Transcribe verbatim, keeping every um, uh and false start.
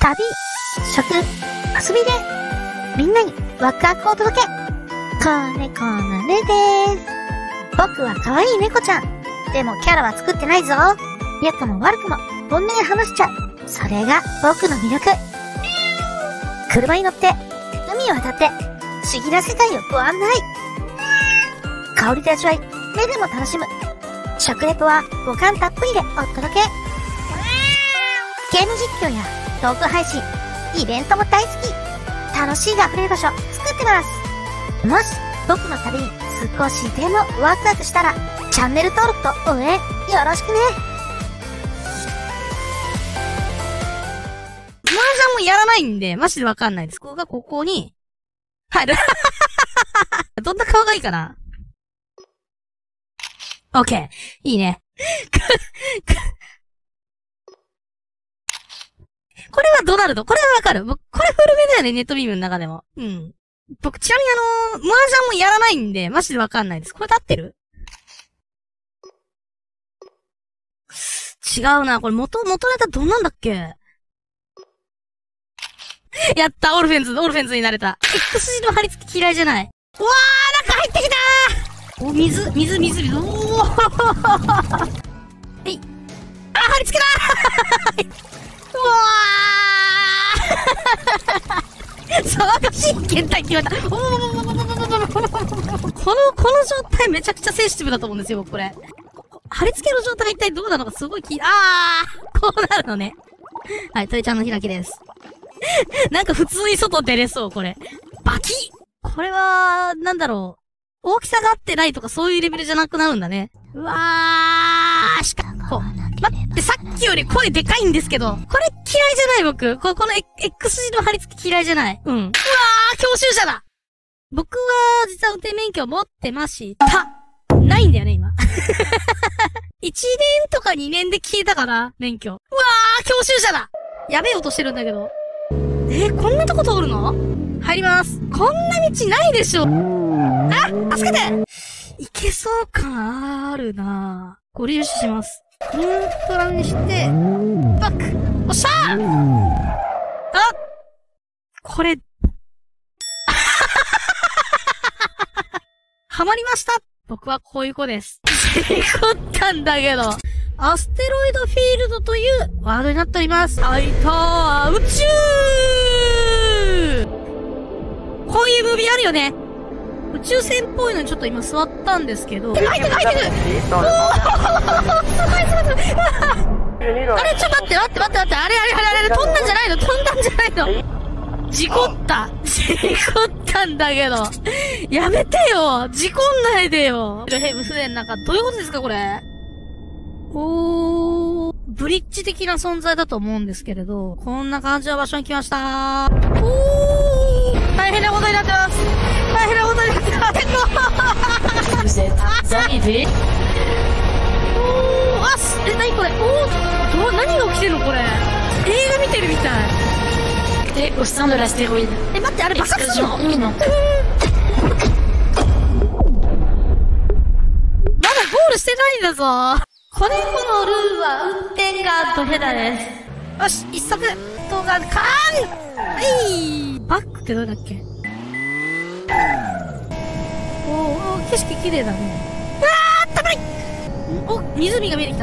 旅、食、遊びで、みんなにワクワクをお届け。子猫のねでーす。僕は可愛い猫ちゃん。でもキャラは作ってないぞ。良くも悪くも本音で話しちゃう。それが僕の魅力。車に乗って、海を渡って、不思議な世界をご案内。香りと味わい、目でも楽しむ。食レポは五感たっぷりでお届け。ゲーム実況やトーク配信、イベントも大好き。楽しいが溢れる場所作ってます。もし僕の旅に少しでもワクワクしたら、チャンネル登録と応援よろしくね。 麻雀もやらないんで、マジでわかんないです。ここがここに入る。どんな顔がいいかな。オッケー。いいね。これはドナルド。これはわかる。僕、これ古めだよね、ネットビームの中でも。うん。僕、ちなみにあのー、麻雀もやらないんで、マジでわかんないです。これで合ってる？違うな。これ元、元ネタどんなんだっけ？やった、オルフェンズ、オルフェンズになれた。X 字の張り付き嫌いじゃない。うわー、中入ってきたー！お、水、水、水、水、おーはい。あ、張り付けだーうわー騒がしい検体決まった。おーこの、この状態めちゃくちゃセンシティブだと思うんですよ、僕これ。貼り付けの状態が一体どうなのかすごい気、あーこうなるのね。はい、鳥ちゃんの開きです。なんか普通に外出れそう、これ。バキッこれは、なんだろう。大きさが合ってないとかそういうレベルじゃなくなるんだね。うわーしかも、待って、さっきより声でかいんですけど、これ嫌いじゃない僕。こ、この X 字の貼り付き嫌いじゃない。うん。うわー教習者だ僕は、実は運転免許持ってました。ないんだよね、今。いちねんとかにねんで消えたから、免許。うわー教習者だやべえ音してるんだけど。えー、こんなとこ通るの？入ります。こんな道ないでしょ。あ、助けていけそう感あるなぁ。ご利用します。ニュートラルにして、バックおっしゃーあこれ、はまりました僕はこういう子です。事故ったんだけど。アステロイドフィールドというワードになっております。あいたー宇宙こういうムービーあるよね。宇宙船っぽいのにちょっと今座ったんですけど。入ってる入ってるおーすごいすごいすごいあれちょっと待って待って待って待って。あれあれあれあれ飛んだんじゃないの飛んだんじゃないの事故った事故ったんだけど。やめてよ事故んないでよヘブ船の中、どういうことですかこれおー、ブリッジ的な存在だと思うんですけれど、こんな感じの場所に来ましたー。おー、大変なことになってます。大変なことになってます。おー、あす、え、なにこれおー、ど、何が起きてるのこれ。映画見てるみたい。 Et au sein de l'astéroïde. え、待って、あれ爆発するの？ Explosion imminente. まだゴールしてないんだぞ。子猫のルーは運転がドヘダです。よし、一足動画、カーンはい、バックってどれだっけ。おー、景色綺麗だね。うわー、たまりお、湖が見えてきた。